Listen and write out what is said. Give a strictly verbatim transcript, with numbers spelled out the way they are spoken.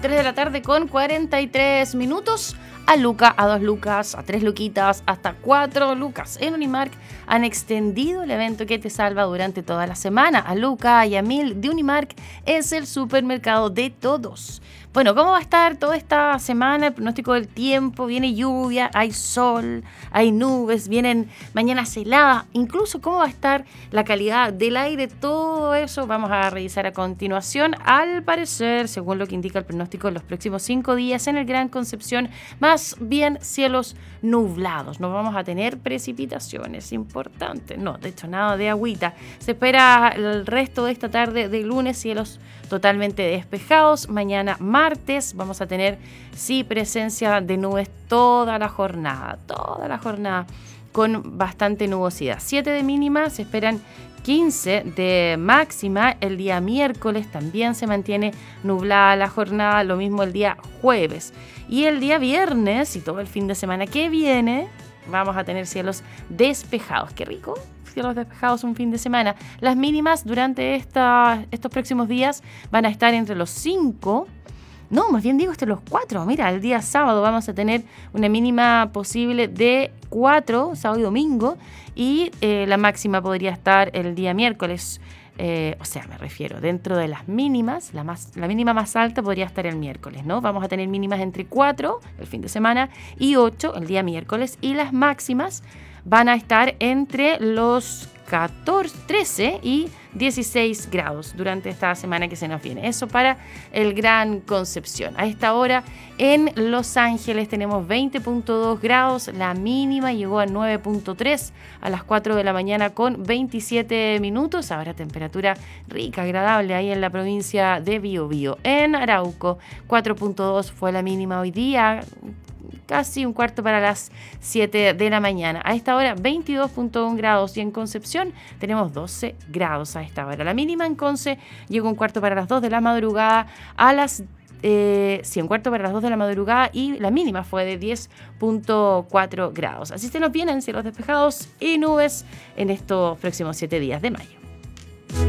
tres de la tarde con cuarenta y tres minutos. A Luca, a dos lucas, a tres luquitas, hasta cuatro lucas. En Unimark han extendido el evento que te salva durante toda la semana. A Luca y a Mil de Unimark es el supermercado de todos. Bueno, ¿cómo va a estar toda esta semana? El pronóstico del tiempo, viene lluvia, hay sol, hay nubes, vienen mañanas heladas, incluso cómo va a estar la calidad del aire, todo eso vamos a revisar a continuación. Al parecer, según lo que indica el pronóstico, en los próximos cinco días en el Gran Concepción, más bien cielos nublados, no vamos a tener precipitaciones importantes, no, de hecho nada de agüita. Se espera el resto de esta tarde de lunes cielos totalmente despejados. Mañana martes vamos a tener sí presencia de nubes toda la jornada, toda la jornada con bastante nubosidad. siete de mínima, se esperan quince de máxima. El día miércoles también se mantiene nublada la jornada, lo mismo el día jueves. Y el día viernes y todo el fin de semana que viene vamos a tener cielos despejados. ¡Qué rico! Cielos despejados un fin de semana. Las mínimas durante esta, estos próximos días van a estar entre los cinco, no, más bien digo, entre los cuatro. Mira, el día sábado vamos a tener una mínima posible de cuatro, sábado y domingo, y eh, la máxima podría estar el día miércoles. Eh, o sea, me refiero, dentro de las mínimas, la, más, la mínima más alta podría estar el miércoles, ¿no? Vamos a tener mínimas entre cuatro el fin de semana y ocho el día miércoles, y las máximas van a estar entre los catorce, trece y dieciséis grados durante esta semana que se nos viene. Eso para el Gran Concepción. A esta hora en Los Ángeles tenemos veinte punto dos grados, la mínima llegó a nueve punto tres a las cuatro de la mañana con veintisiete minutos. Ahora temperatura rica, agradable ahí en la provincia de Biobío. En Arauco, cuatro punto dos fue la mínima hoy día, casi un cuarto para las siete de la mañana. A esta hora veintidós punto uno grados, y en Concepción tenemos doce grados a esta hora. La mínima en Conce llegó un cuarto para las dos de la madrugada a las eh, sí, un cuarto para las dos de la madrugada, y la mínima fue de diez punto cuatro grados. Así se nos vienen cielos despejados y nubes en estos próximos siete días de mayo.